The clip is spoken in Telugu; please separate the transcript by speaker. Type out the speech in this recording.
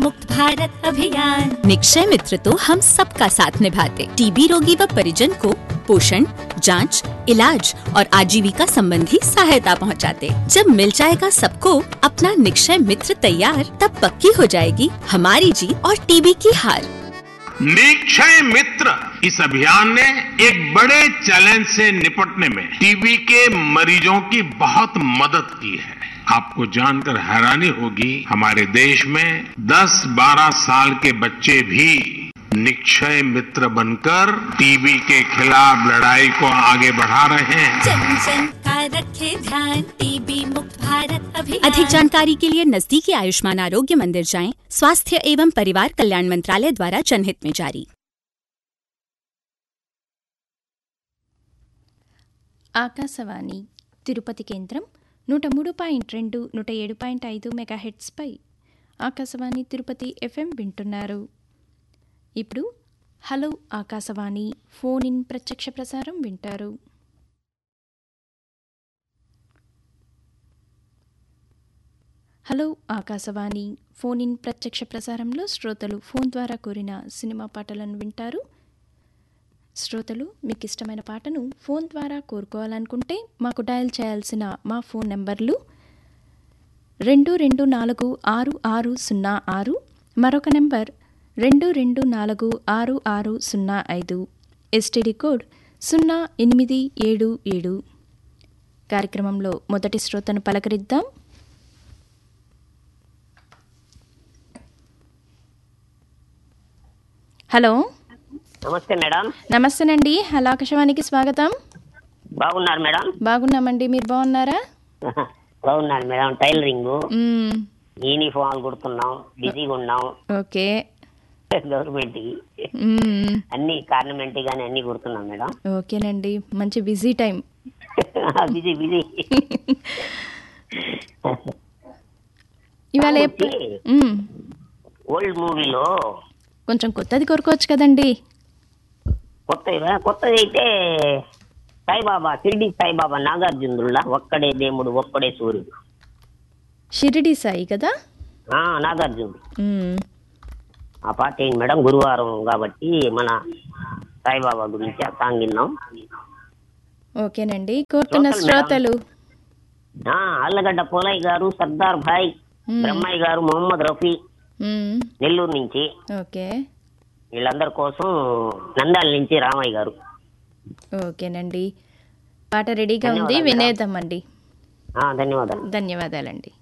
Speaker 1: मुक्त भारत अभियान। निक्षय मित्र तो हम सबका साथ निभाते, टीबी रोगी व परिजन को पोषण, जांच, इलाज और आजीविका संबंधी सहायता पहुंचाते। जब मिल जाएगा सबको अपना निक्षय मित्र तैयार, तब पक्की हो जाएगी हमारी जीत और टीबी की हार।
Speaker 2: निक्षय मित्र इस अभियान ने एक बड़े चैलेंज से निपटने में टीबी के मरीजों की बहुत मदद की है। आपको जानकर हैरानी होगी, हमारे देश में 10-12 साल के बच्चे भी निक्षय मित्र बनकर टीबी के खिलाफ लड़ाई को आगे बढ़ा रहे हैं।
Speaker 1: जन जन का रखे ध्यान, टीबी मुक्त भारत अभियान। अधिक जानकारी के लिए नजदीकी आयुष्मान आरोग्य मंदिर जाएं। स्वास्थ्य एवं परिवार कल्याण मंत्रालय द्वारा जनहित में जारी।
Speaker 3: ఆకాశవాణి తిరుపతి కేంద్రం 103.2 107.5 మెగాహెర్ట్జ్ పై ఆకాశవాణి తిరుపతి ఎఫ్ఎం వింటున్నారు. ఇప్పుడు హలో ఆకాశవాణి ఫోన్ ఇన్ ప్రత్యక్ష ప్రసారం వింటారు. హలో ఆకాశవాణి ఫోన్ ఇన్ ప్రత్యక్ష ప్రసారంలో శ్రోతలు ఫోన్ ద్వారా కోరిన సినిమా పాటలను వింటారు. శ్రోతలు మీకు ఇష్టమైన పాటను ఫోన్ ద్వారా కోరుకోవాలనుకుంటే మాకు డయల్ చేయాల్సిన మా ఫోన్ నెంబర్లు 22466606, మరొక నెంబర్ 22466605, ఎస్టీడీ కోడ్ 0877. కార్యక్రమంలో మొదటి శ్రోతను పలకరిద్దాం. హలో,
Speaker 4: నమస్తే మేడం.
Speaker 3: నమస్తేనండి. హలో ఆకాశవాణికి స్వాగతం.
Speaker 4: బాగున్నారు మేడం?
Speaker 3: బాగున్నామండి, మీరు బాగున్నారా?
Speaker 4: బాగున్నారు మేడం. టైలరింగ్, యూనిఫామ్ కుడుతున్నాం, బిజీగా ఉన్నాం.
Speaker 3: ఓకే.
Speaker 4: గవర్నమెంట్ అన్ని కార్నమెంట్ గానీ అన్ని కుడుతున్నాం మేడం.
Speaker 3: ఓకేనండి, మంచి బిజీ టైం.
Speaker 4: Busy busy.
Speaker 3: ఇవాళ
Speaker 4: ఓల్డ్ మూవీలో
Speaker 3: కొంచెం కొత్తది కోరుకోవచ్చు కదండి.
Speaker 4: కొత్తది అయితే సాయిబాబా, షిరిడి సాయిబాబా, నాగార్జునుడులా ఒక్కడే దేవుడు ఒక్కడే సూర్యుడు.
Speaker 3: షిరిడి సాయి కదా,
Speaker 4: నాగార్జునుడు. ఆ పాట ఏంటి మేడం? గురువారం కాబట్టి మన సాయిబాబా గురించి ఆ సాంగ్ విన్నాం.
Speaker 3: ఓకేనండి. కోరుతున్న శ్రోతలు
Speaker 4: అల్లగడ్డ పోలయ్య గారు, సర్దార్ భాయ్, బ్రహ్మయ్య గారు, మొహమ్మద్ రఫీ నెల్లూరు నుంచి.
Speaker 3: ఓకే.
Speaker 4: వీళ్ళందరి కోసం నందాల నుంచి రామయ్య గారు.
Speaker 3: ఓకేనండి, పాట రెడీగా ఉంది, వినేద్దామండి.
Speaker 4: ధన్యవాదాలు.
Speaker 3: ధన్యవాదాలండి.